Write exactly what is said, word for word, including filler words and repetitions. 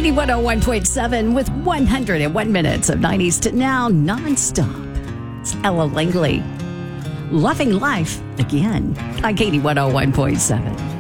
Katie one oh one point seven with one hundred one minutes of nineties to now nonstop. It's Ella Langley. Loving life again on Katie one oh one point seven.